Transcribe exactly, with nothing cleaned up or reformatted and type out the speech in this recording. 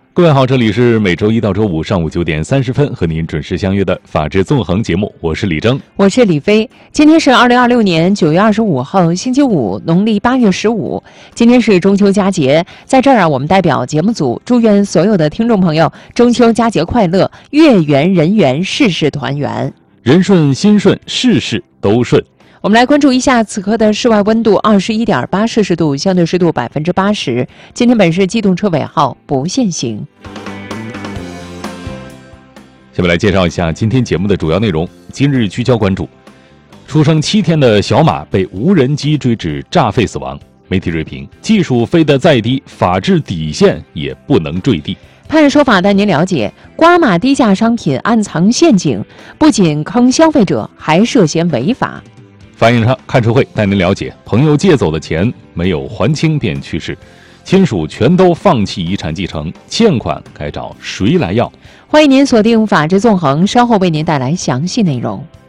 各位好，这里是每周一到周五上午九点三十分和您准时相约的法治纵横节目，我是李征， 我是李飞。今天是二零二六年九月二十五号，星期五，农历八月十五。今天是中秋佳节，在这儿啊，我们代表节目组祝愿所有的听众朋友中秋佳节快乐，月圆人圆，事事团圆， 人顺心顺，事事都顺。 我们来关注一下此刻的室外温度二十一点八摄氏度，相对湿度百分之八十。今天本市机动车尾号不限行。 下面来介绍一下今天节目的主要内容。今日聚焦关注：出生七天的小马被无人机追至炸废死亡。媒体锐评：技术飞得再低，法治底线也不能坠地。 判说法带您了解：瓜马低价商品暗藏陷阱，不仅坑消费者，还涉嫌违法。 法院上看车会带您了解：朋友借走的钱没有还清便去世，亲属全都放弃遗产继承，欠款该找谁来要？ 欢迎您锁定法治纵横，稍后为您带来详细内容。